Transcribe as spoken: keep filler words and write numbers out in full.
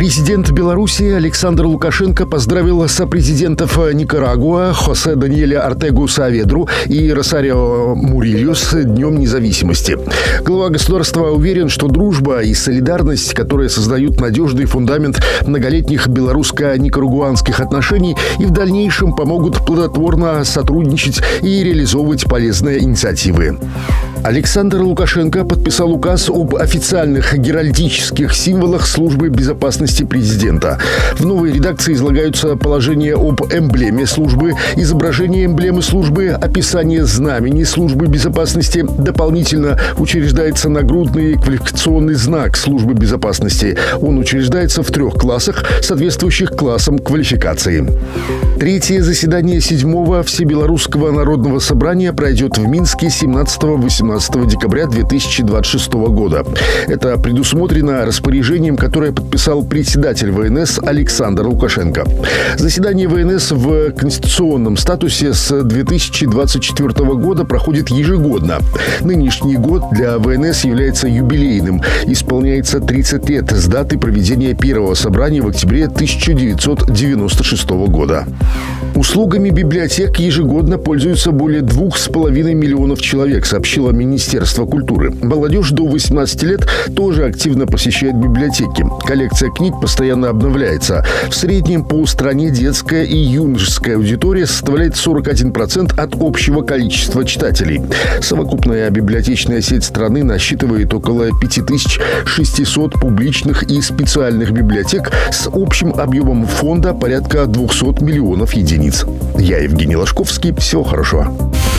Президент Беларуси Александр Лукашенко поздравил сопрезидентов Никарагуа Хосе Даниэля Ортегу Сааведру и Росарио Мурильо с Днем независимости. Глава государства уверен, что дружба и солидарность, которые создают надежный фундамент многолетних белорусско-никарагуанских отношений, и в дальнейшем помогут плодотворно сотрудничать и реализовывать полезные инициативы. Александр Лукашенко подписал указ об официальных геральдических символах Службы безопасности президента. В новой редакции излагаются положения об эмблеме службы, изображение эмблемы службы, описание знамени Службы безопасности. Дополнительно учреждается нагрудный квалификационный знак Службы безопасности. Он учреждается в трех классах, соответствующих классам квалификации. Третье заседание седьмого Всебелорусского народного собрания пройдет в Минске семнадцатого-восемнадцатого декабря две тысячи двадцать шестого года. Это предусмотрено распоряжением, которое подписал председатель ВНС Александр Лукашенко. Заседание ВНС в конституционном статусе с две тысячи двадцать четвёртого года проходит ежегодно. Нынешний год для ВНС является юбилейным. Исполняется тридцать лет с даты проведения первого собрания в октябре тысяча девятьсот девяносто шестого года. Услугами библиотек ежегодно пользуются более двух с половиной миллионов человек, сообщило Министерство культуры. Молодежь до восемнадцати лет тоже активно посещает библиотеки. Коллекция книг постоянно обновляется. В среднем по стране детская и юношеская аудитория составляет сорок один процент от общего количества читателей. Совокупная библиотечная сеть страны насчитывает около пять тысяч шестьсот публичных и специальных библиотек с общим объемом фонда порядка двухсот миллионов единиц. Я Евгений Ложковский. Всего хорошего.